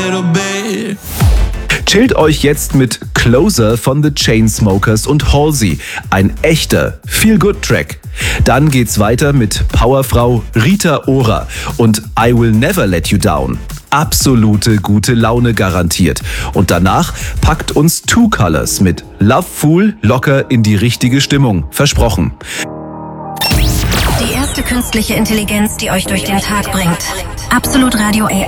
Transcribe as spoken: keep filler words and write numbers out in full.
little bit. Chillt euch jetzt mit Closer von The Chainsmokers und Halsey. Ein echter Feel-Good-Track. Dann geht's weiter mit Powerfrau Rita Ora und I Will Never Let You Down. Absolute gute Laune garantiert. Und danach packt uns Two Colors mit Love Fool locker in die richtige Stimmung. Versprochen. Die erste künstliche Intelligenz, die euch durch den Tag bringt. Absolut Radio A